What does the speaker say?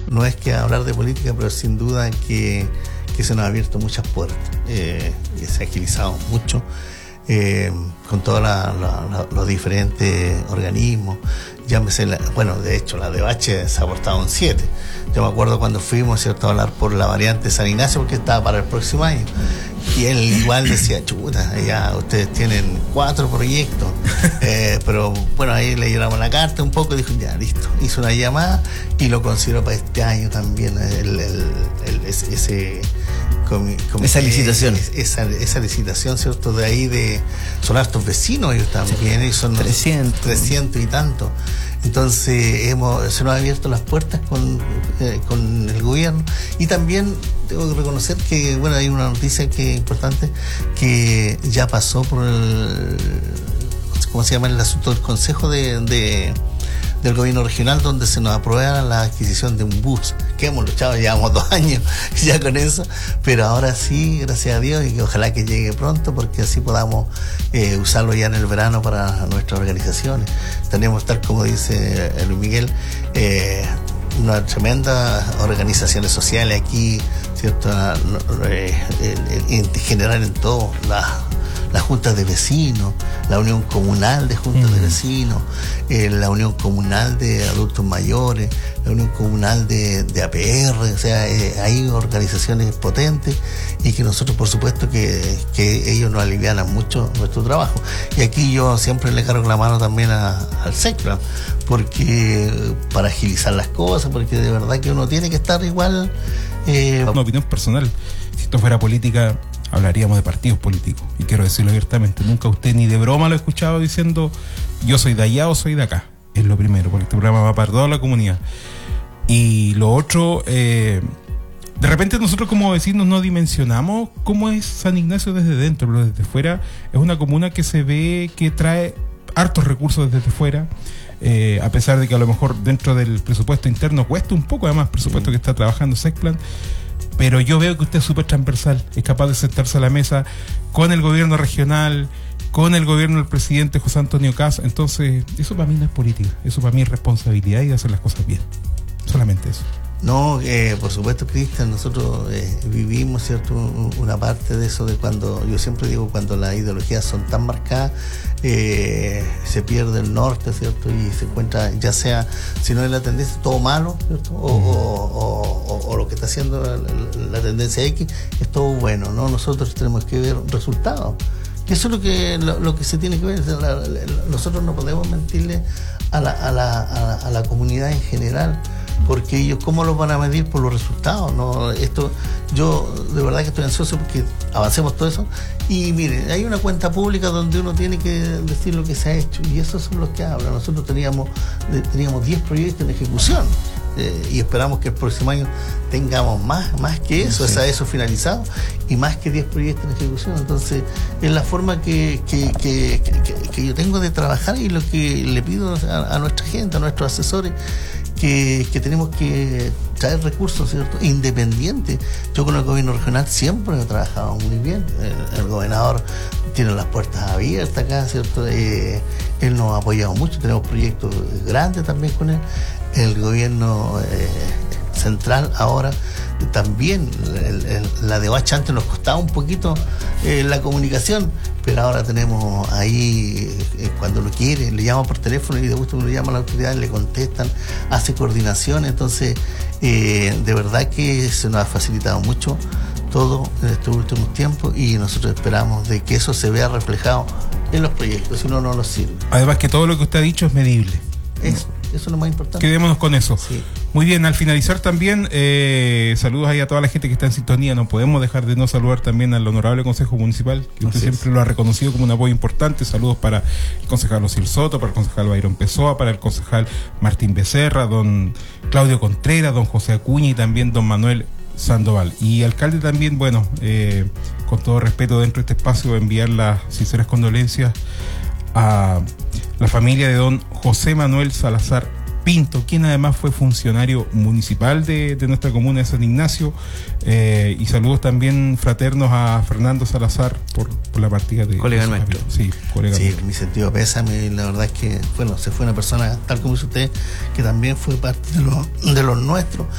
no es que hablar de política, pero sin duda que se nos ha abierto muchas puertas, y se ha agilizado mucho con todos los diferentes organismos. Llámese, de hecho, la de Bache se ha portado un 7. Yo me acuerdo cuando fuimos, ¿cierto?, a hablar por la variante San Ignacio, porque estaba para el próximo año. Y él igual decía, chuta, ya ustedes tienen 4 proyectos. Pero bueno, ahí le llevamos la carta un poco y dijo, ya, listo. Hizo una llamada y lo consideró para este año también, esa licitación. Esa licitación, ¿cierto? De ahí son hartos vecinos ellos también, y son 300 y tanto. Entonces se nos ha abierto las puertas con el gobierno. Y también tengo que reconocer que, hay una noticia que es importante, que ya pasó por ¿cómo se llama?, el asunto del Consejo del gobierno regional, donde se nos aprueba la adquisición de un bus, que hemos luchado, llevamos 2 años ya con eso, pero ahora sí, gracias a Dios, y que ojalá que llegue pronto, porque así podamos usarlo ya en el verano para nuestras organizaciones. Tenemos, tal como dice Luis Miguel, unas tremendas organizaciones sociales aquí, ¿cierto? En general en todo, las juntas de vecinos, la unión comunal de juntas de vecinos, la unión comunal de adultos mayores, la unión comunal de APR, o sea, hay organizaciones potentes, y que nosotros, por supuesto, que ellos nos alivianan mucho nuestro trabajo. Y aquí yo siempre le cargo la mano también al SECPLAN, porque para agilizar las cosas, porque de verdad que uno tiene que estar igual. Una opinión personal, si esto fuera política, hablaríamos de partidos políticos, y quiero decirlo abiertamente, nunca usted ni de broma lo he escuchado diciendo yo soy de allá o soy de acá. Es lo primero, porque este programa va para toda la comunidad. Y lo otro, de repente nosotros como vecinos no dimensionamos cómo es San Ignacio desde dentro, pero desde fuera es una comuna que se ve que trae hartos recursos desde fuera, a pesar de que a lo mejor dentro del presupuesto interno cuesta un poco, además presupuesto que está trabajando SECPLAN. Pero yo veo que usted es súper transversal, es capaz de sentarse a la mesa con el gobierno regional, con el gobierno del presidente José Antonio Caz. Entonces, eso para mí no es política, eso para mí es responsabilidad y hacer las cosas bien. Solamente eso. No, por supuesto, Cristian, nosotros vivimos, ¿cierto?, una parte de eso, de cuando, yo siempre digo, cuando las ideologías son tan marcadas, se pierde el norte, ¿cierto?, y se encuentra, ya sea, si no es la tendencia, todo malo, ¿cierto?, o lo que está haciendo la tendencia X, es todo bueno, ¿no? Nosotros tenemos que ver resultados. Eso es lo que se tiene que ver. Nosotros no podemos mentirle a la comunidad en general, porque ellos, ¿cómo los van a medir? Por los resultados, ¿no? Yo de verdad que estoy ansioso porque avancemos todo eso. Y mire, hay una cuenta pública donde uno tiene que decir lo que se ha hecho, y esos son los que hablan. Nosotros teníamos 10 proyectos en ejecución, y esperamos que el próximo año tengamos más que eso, sí. Eso finalizado, y más que 10 proyectos en ejecución. Entonces es la forma que yo tengo de trabajar, y lo que le pido a nuestra gente, a nuestros asesores, que tenemos que traer recursos, ¿cierto?, independientes. Yo con el gobierno regional siempre he trabajado muy bien. El gobernador tiene las puertas abiertas acá, ¿cierto? Él nos ha apoyado mucho, tenemos proyectos grandes también con él. El gobierno central ahora también, la de Bacha antes nos costaba un poquito la comunicación, pero ahora tenemos ahí, cuando lo quiere, le llama por teléfono, y de gusto le llama a la autoridad, le contestan, hace coordinación. Entonces, de verdad que se nos ha facilitado mucho todo en estos últimos tiempos, y nosotros esperamos de que eso se vea reflejado en los proyectos, si no nos sirve. Además que todo lo que usted ha dicho es medible. Eso es lo más importante. Quedémonos con eso. Sí. Muy bien, al finalizar también, saludos ahí a toda la gente que está en sintonía. No podemos dejar de no saludar también al honorable Consejo Municipal, que usted siempre lo ha reconocido como un apoyo importante. Saludos para el concejal Osil Soto, para el concejal Byron Pessoa, para el concejal Martín Becerra, don Claudio Contreras, don José Acuña, y también don Manuel Sandoval. Y alcalde también, con todo respeto, dentro de este espacio, enviar las sinceras condolencias a la familia de don José Manuel Salazar Pinto, quien además fue funcionario municipal de nuestra comuna de San Ignacio, y saludos también fraternos a Fernando Salazar por la partida de colega nuestro. Sí, colega sí, nuestro. Mi sentido pésame. La verdad es que se fue una persona, tal como dice usted, que también fue parte de los nuestros.